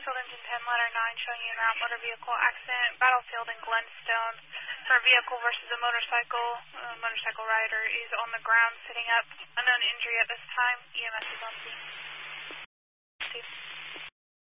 Springfield Engine 10, letter 9, showing you that motor vehicle accident, Battlefield in Glenstone. For a vehicle versus a motorcycle, motorcycle rider is on the ground sitting up. Unknown injury at this time. EMS is on scene.